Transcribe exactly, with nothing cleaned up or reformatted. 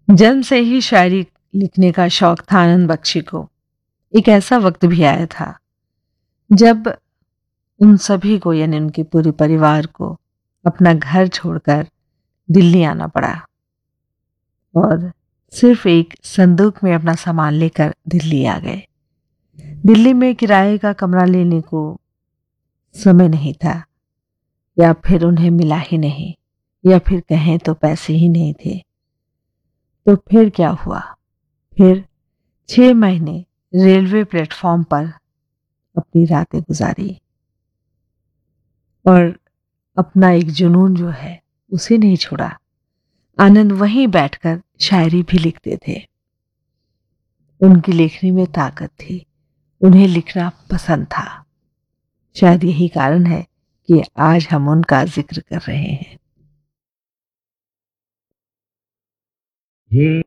जन्म से ही शायरी लिखने का शौक था आनंद बख्शी को। एक ऐसा वक्त भी आया था जब उन सभी को, यानी उनके पूरे परिवार को, अपना घर छोड़कर दिल्ली आना पड़ा और सिर्फ एक संदूक में अपना सामान लेकर दिल्ली आ गए। दिल्ली में किराए का कमरा लेने को समय नहीं था, या फिर उन्हें मिला ही नहीं, या फिर कहें तो पैसे ही नहीं थे। तो फिर क्या हुआ? फिर छह महीने रेलवे प्लेटफॉर्म पर अपनी रातें गुजारी और अपना एक जुनून जो है उसे नहीं छोड़ा। आनंद वहीं बैठकर शायरी भी लिखते थे। उनकी लेखनी में ताकत थी, उन्हें लिखना पसंद था। शायद यही कारण है कि आज हम उनका जिक्र कर रहे हैं।